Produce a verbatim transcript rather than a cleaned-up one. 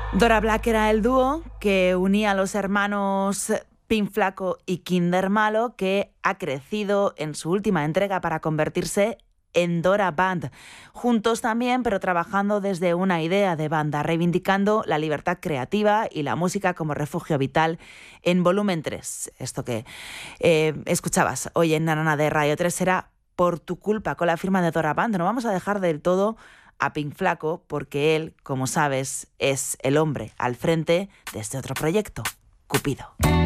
Dora Black era el dúo que unía a los hermanos Pin Flaco y Kinder Malo, que ha crecido en su última entrega para convertirse en Dora Band. Juntos también, pero trabajando desde una idea de banda, reivindicando la libertad creativa y la música como refugio vital en Volumen tres. Esto que eh, escuchabas hoy en Nanana de Radio tres será Por tu culpa, con la firma de Dora Band. No vamos a dejar del todo a Pin Flaco, porque él, como sabes, es el hombre al frente de este otro proyecto, Cupido.